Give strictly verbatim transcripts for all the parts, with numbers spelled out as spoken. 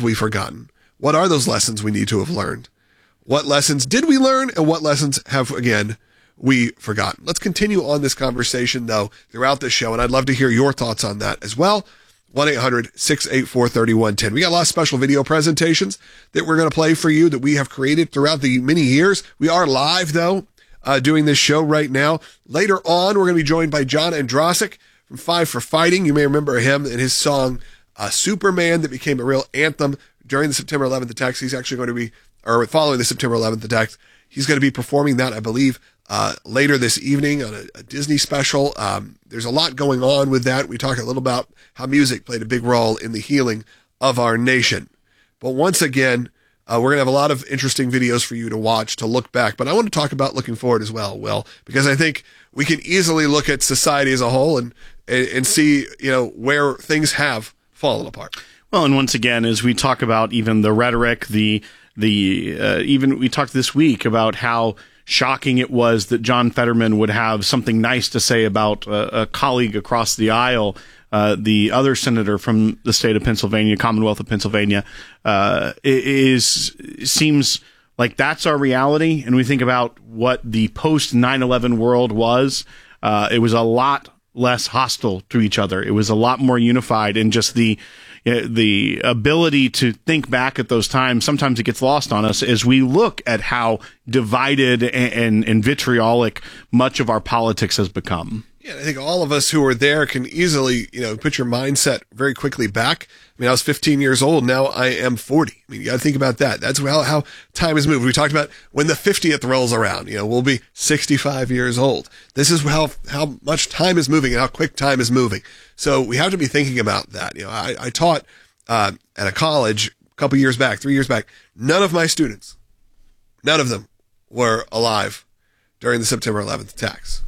we forgotten? What are those lessons we need to have learned? What lessons did we learn, and what lessons have, again, we forgotten? Let's continue on this conversation, though, throughout the show, and I'd love to hear your thoughts on that as well. one eight hundred six eight four three one one zero. We got a lot of special video presentations that we're going to play for you that we have created throughout the many years. We are live, though, uh, doing this show right now. Later on, we're going to be joined by John Andrasik from Five for Fighting. You may remember him and his song, uh, Superman, that became a real anthem during the September eleventh attacks. He's actually going to be, or following the September eleventh attacks, he's going to be performing that, I believe, uh, later this evening on a, a Disney special. Um, there's a lot going on with that. We talk a little about how music played a big role in the healing of our nation. But once again, uh, we're going to have a lot of interesting videos for you to watch, to look back. But I want to talk about looking forward as well, Will, because I think we can easily look at society as a whole and, and, and see, you know, where things have fallen apart. Well, and once again, as we talk about even the rhetoric, the the uh, even we talked this week about how shocking it was that John Fetterman would have something nice to say about a, a colleague across the aisle, uh, the other senator from the state of Pennsylvania, Commonwealth of Pennsylvania, uh, is seems like that's our reality. And we think about what the post nine eleven world was. Uh, it was a lot less hostile to each other. It was a lot more unified, and just the the ability to think back at those times, sometimes it gets lost on us as we look at how divided and, and, and vitriolic much of our politics has become. Yeah, I think all of us who were there can easily, you know, put your mindset very quickly back. I mean, I was fifteen years old. Now I am forty. I mean, you got to think about that. That's how, how time has moved. We talked about when the fiftieth rolls around, you know, we'll be sixty-five years old. This is how, how much time is moving and how quick time is moving. So we have to be thinking about that. You know, I, I taught, uh, at a college a couple years back, three years back. None of my students, none of them were alive during the September eleventh attacks.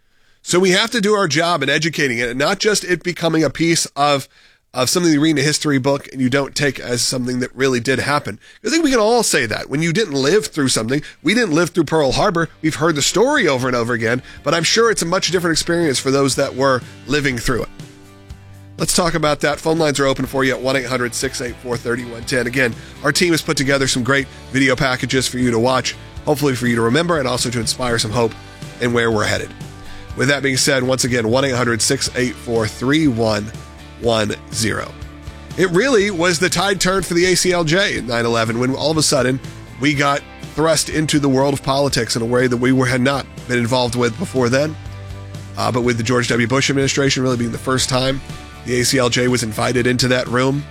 So we have to do our job in educating it, and not just it becoming a piece of of something you read in a history book and you don't take as something that really did happen. I think we can all say that. When you didn't live through something, we didn't live through Pearl Harbor. We've heard the story over and over again, but I'm sure it's a much different experience for those that were living through it. Let's talk about that. Phone lines are open for you at one eight hundred six eight four three one one zero. Again, our team has put together some great video packages for you to watch, hopefully for you to remember, and also to inspire some hope in where we're headed. With that being said, once again, one eight hundred six eight four three one one zero. It really was the tide turned for the A C L J in nine eleven when all of a sudden we got thrust into the world of politics in a way that we were, had not been involved with before then. Uh, but with the George W. Bush administration really being the first time the A C L J was invited into that room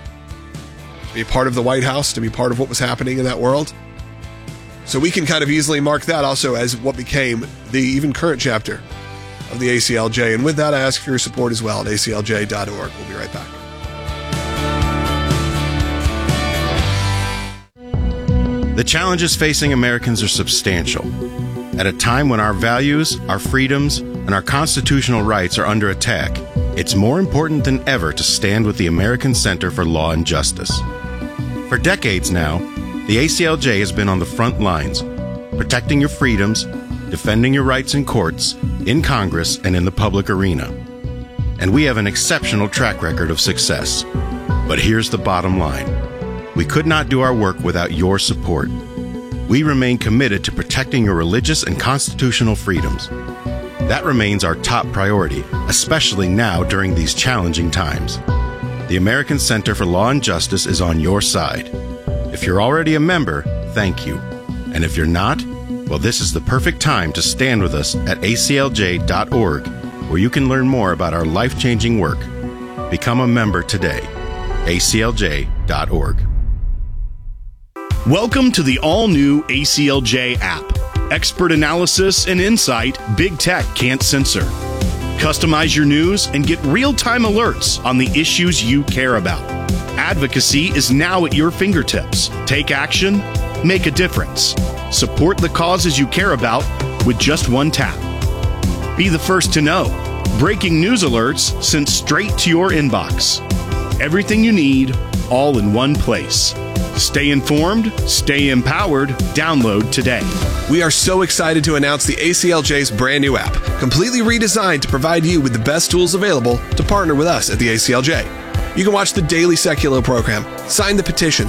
to be part of the White House, to be part of what was happening in that world. So we can kind of easily mark that also as what became the even current chapter of the A C L J. And with that, I ask for your support as well at A C L J dot org. We'll be right back. The challenges facing Americans are substantial. At a time when our values, our freedoms, and our constitutional rights are under attack, it's more important than ever to stand with the American Center for Law and Justice. For decades now, the A C L J has been on the front lines, protecting your freedoms, defending your rights in courts, in Congress, and in the public arena. And we have an exceptional track record of success. But here's the bottom line. We could not do our work without your support. We remain committed to protecting your religious and constitutional freedoms. That remains our top priority, especially now during these challenging times. The American Center for Law and Justice is on your side. If you're already a member, thank you. And if you're not, well, this is the perfect time to stand with us at A C L J dot org, where you can learn more about our life-changing work. Become a member today. A C L J dot org. Welcome to the all-new A C L J app. Expert analysis and insight big tech can't censor. Customize your news and get real-time alerts on the issues you care about. Advocacy is now at your fingertips. Take action, make a difference. Support the causes you care about with just one tap. Be the first to know. Breaking news alerts sent straight to your inbox. Everything you need, all in one place. Stay informed, stay empowered. Download today. We are so excited to announce the A C L J's brand new app, completely redesigned to provide you with the best tools available to partner with us at the A C L J. You can watch the daily Secular program, sign the petition,